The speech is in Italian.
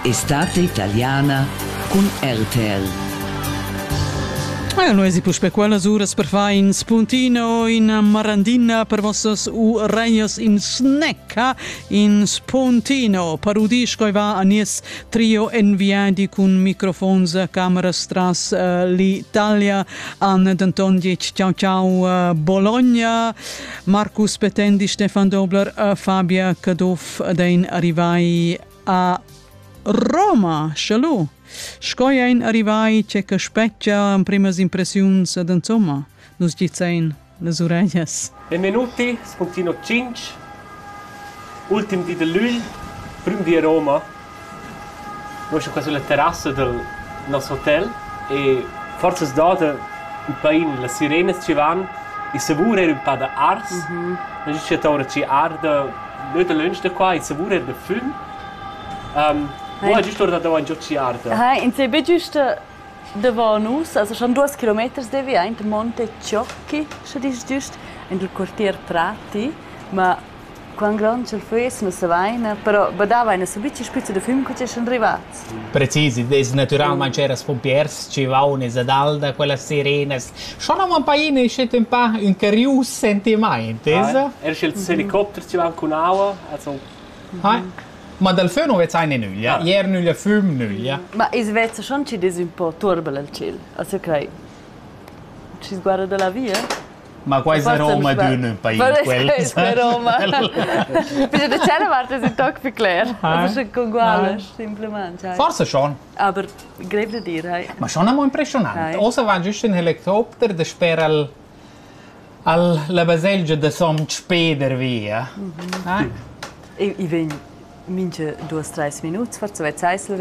Estate italiana con RTL. Noi si può quelle ore per fare in spuntino, in marandina, per vostros reias in snecca, in spuntino. Parudisco va a nies trio inviati con microfons, cameras tras l'Italia, an Danton Diec, ciao ciao Bologna, Marcus Petendi, Stefan Dobler, Fabia Kadov, den arrivai a Roma, shalom. Scoien arrivai c'è che specchia primas impressions ad insomma, nus dicein les orelles. Benvenuti, spuntino 5, ultim di luglio, prim di Roma. Noi siamo qua sulla terrazza del nostro hotel e forse da un paio le sirene ci vanno, il savore era un po' da ars, noi ci ora ci arde, noi da lunch da qua, il savore era da film. Wo giusto da un giocciardo? In Sebe giusto davant nus, also schon 2 Kilometer devi in Monte Ciocchi, se dici giusto, in quartier Prati, ma quan grande il fes non se vaina, però badava una subici spizzo de film che ci sono arrivati. Precisi, des naturalmente c'era spompiers, ci va un'esadalda, quella sirenes. Schon un paio scete un po' un curious sentimento, Era il elicottero ci va con acqua, also. Ma dal film non c'è nulla, ieri nulla, film nulla. Ma in Svezia schon ci des un po' turbel al cielo, also ok. Ci sguarda dalla via? Ma quasi Roma d'uno un paio quel. Questa Roma. Bisogna da c'è parte si tocca più chiaro. Also schon con guale, semplicemente. Forse schon. Aber grev da dire. Ma schon einmal impressionante. Osa va giusto un helicopter da spera alla baselgia da som speder via. I vengo mince 2-3 minuti, forse vai